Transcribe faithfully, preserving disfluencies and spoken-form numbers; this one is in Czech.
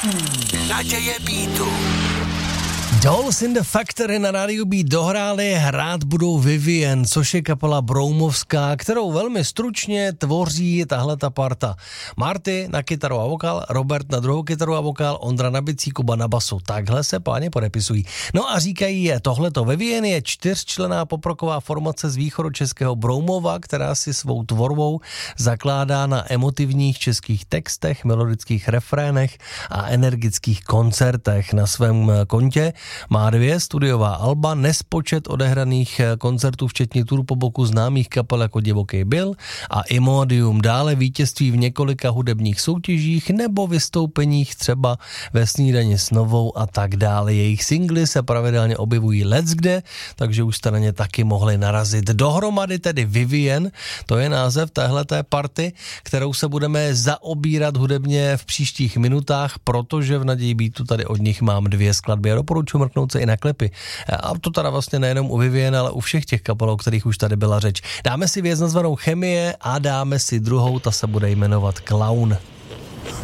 Naděje Beatu. Dolls in the Factory na rádiu Beat dohráli, hrát budou Vivienne, což je kapela broumovská, kterou velmi stručně tvoří tahle ta parta. Marty na kytaru a vokál, Robert na druhou kytaru a vokál, Ondra na bicí, Kuba na basu. Takhle se páně podepisují. No a říkají je, tohleto Vivienne je čtyřčlenná poproková formace z východočeského Broumova, která si svou tvorbou zakládá na emotivních českých textech, melodických refrénech a energických koncertech. Na svém kontě má dvě studiová alba, nespočet odehraných koncertů, včetně turu po boku známých kapel jako Divoký Bill a Imodium. Dále vítězství v několika hudebních soutěžích nebo vystoupeních třeba ve Snídani s Novou a tak dále. Jejich singly se pravidelně objevují leckde, takže už jste na ně taky mohli narazit. Dohromady tedy Vivienne, to je název téhleté party, kterou se budeme zaobírat hudebně v příštích minutách, protože v Naději Beatu tady od nich mám dvě skladby. Já doporučuji mrknout se i na klipy. A to teda vlastně nejenom u Vivienne, ale u všech těch kapel, o kterých už tady byla řeč. Dáme si věc nazvanou Chemie a dáme si druhou, ta se bude jmenovat Clown.